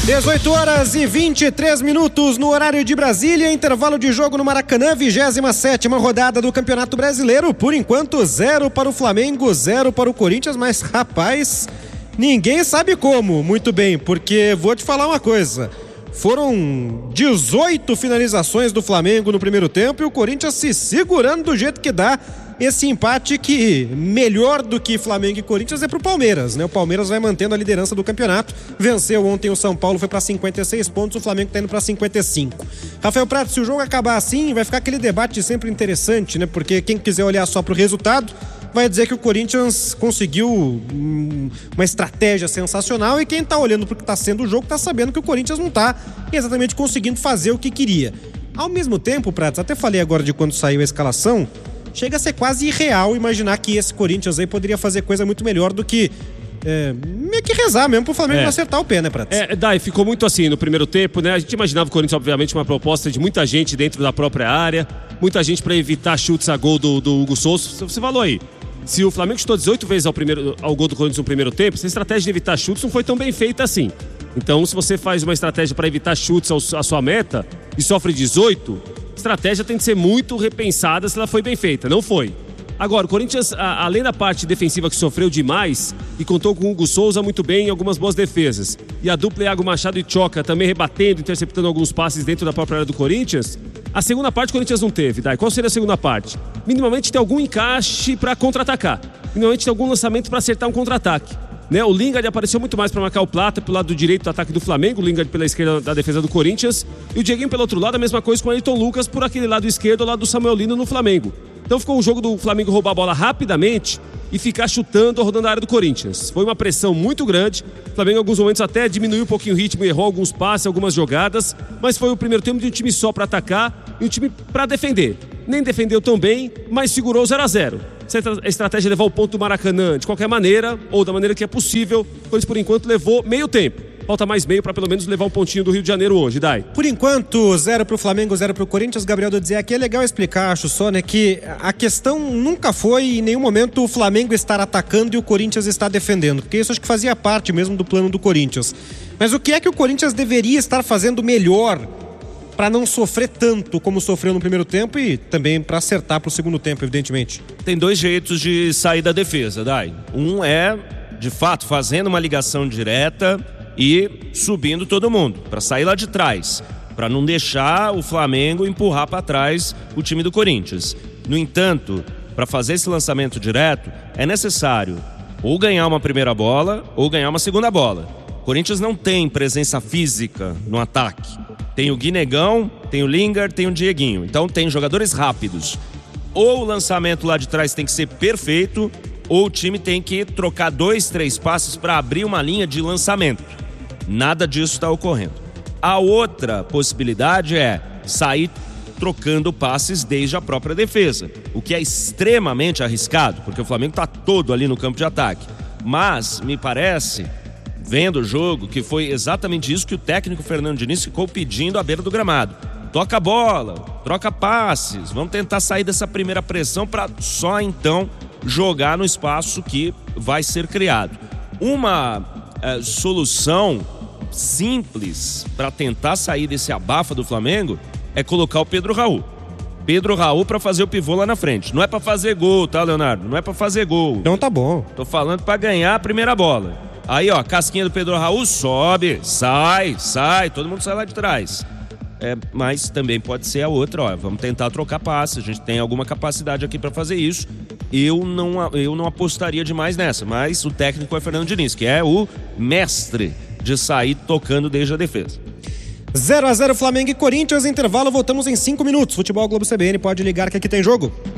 18h23 no horário de Brasília, intervalo de jogo no Maracanã, 27ª rodada do Campeonato Brasileiro. Por enquanto, 0 para o Flamengo, 0 para o Corinthians, mas rapaz, ninguém sabe como. Muito bem, porque vou te falar uma coisa. Foram 18 finalizações do Flamengo no primeiro tempo e o Corinthians se segurando do jeito que dá. Esse empate que, melhor do que Flamengo e Corinthians, é pro Palmeiras, né? O Palmeiras vai mantendo a liderança do campeonato. Venceu ontem o São Paulo, foi para 56 pontos, o Flamengo tá indo para 55. Rafael Prado, se o jogo acabar assim, vai ficar aquele debate sempre interessante, né? Porque quem quiser olhar só pro resultado vai dizer que o Corinthians conseguiu uma estratégia sensacional, e quem tá olhando pro que tá sendo o jogo tá sabendo que o Corinthians não tá exatamente conseguindo fazer o que queria. Ao mesmo tempo, Pratos, até falei agora de quando saiu a escalação, chega a ser quase irreal imaginar que esse Corinthians aí poderia fazer coisa muito melhor do que meio que rezar mesmo pro Flamengo não acertar o pé, né, Pratos? Dai, ficou muito assim no primeiro tempo, né? A gente imaginava o Corinthians, obviamente, uma proposta de muita gente dentro da própria área, muita gente para evitar chutes a gol do Hugo Souza. Você falou aí, se o Flamengo chutou 18 vezes ao gol do Corinthians no primeiro tempo, essa estratégia de evitar chutes não foi tão bem feita assim. Então, se você faz uma estratégia para evitar chutes à sua meta e sofre 18, a estratégia tem que ser muito repensada se ela foi bem feita. Não foi. Agora, o Corinthians, além da parte defensiva que sofreu demais e contou com o Hugo Souza muito bem em algumas boas defesas, e a dupla Iago Machado e Choca também rebatendo, interceptando alguns passes dentro da própria área do Corinthians, a segunda parte o Corinthians não teve. Dai, qual seria a segunda parte? Minimamente ter algum encaixe para contra-atacar. Minimamente ter algum lançamento para acertar um contra-ataque. Né? O Lingard apareceu muito mais para marcar o Plata pelo lado direito do ataque do Flamengo, o Lingard pela esquerda da defesa do Corinthians, e o Dieguinho pelo outro lado, a mesma coisa com o Ayrton Lucas por aquele lado esquerdo, ao lado do Samuel Lino no Flamengo. Então ficou um jogo do Flamengo roubar a bola rapidamente e ficar chutando, rodando a área do Corinthians. Foi uma pressão muito grande. O Flamengo em alguns momentos até diminuiu um pouquinho o ritmo, errou alguns passes, algumas jogadas, mas foi o primeiro tempo de um time só para atacar e um time para defender. Nem defendeu tão bem, mas segurou 0-0. Se a estratégia levar o ponto do Maracanã de qualquer maneira, ou da maneira que é possível, o Corinthians por enquanto levou meio tempo. Falta mais meio para pelo menos levar um pontinho do Rio de Janeiro hoje, Dai. Por enquanto, 0 pro Flamengo, 0 pro Corinthians. Gabriel Dodizé, aqui é legal explicar, acho só, né, que a questão nunca foi em nenhum momento o Flamengo estar atacando e o Corinthians estar defendendo, porque isso acho que fazia parte mesmo do plano do Corinthians. Mas o que é que o Corinthians deveria estar fazendo melhor para não sofrer tanto como sofreu no primeiro tempo e também para acertar pro segundo tempo, evidentemente? Tem dois jeitos de sair da defesa, Dai. Um é, de fato, fazendo uma ligação direta e subindo todo mundo, para sair lá de trás, para não deixar o Flamengo empurrar para trás o time do Corinthians. No entanto, para fazer esse lançamento direto, é necessário ou ganhar uma primeira bola ou ganhar uma segunda bola. O Corinthians não tem presença física no ataque. Tem o Guinegão, tem o Lingard, tem o Dieguinho. Então tem jogadores rápidos. Ou o lançamento lá de trás tem que ser perfeito, ou o time tem que trocar 2, 3 passes para abrir uma linha de lançamento. Nada disso está ocorrendo. A outra possibilidade é sair trocando passes desde a própria defesa, o que é extremamente arriscado, porque o Flamengo está todo ali no campo de ataque. Mas me parece, vendo o jogo, que foi exatamente isso que o técnico Fernando Diniz ficou pedindo à beira do gramado. Toca a bola, troca passes, vamos tentar sair dessa primeira pressão para só então jogar no espaço que vai ser criado. Uma solução simples para tentar sair desse abafa do Flamengo é colocar o Pedro Raul. Pedro Raul para fazer o pivô lá na frente. Não é para fazer gol, tá, Leonardo? Não é para fazer gol. Então tá bom. Tô falando para ganhar a primeira bola. Aí, ó, casquinha do Pedro Raul, sobe, sai, todo mundo sai lá de trás. Mas também pode ser a outra, ó, vamos tentar trocar passe, a gente tem alguma capacidade aqui para fazer isso. Eu não apostaria demais nessa, mas o técnico é Fernando Diniz, que é o mestre de sair tocando desde a defesa. 0-0 Flamengo e Corinthians, intervalo, voltamos em 5 minutos. Futebol Globo CBN, pode ligar que aqui tem jogo.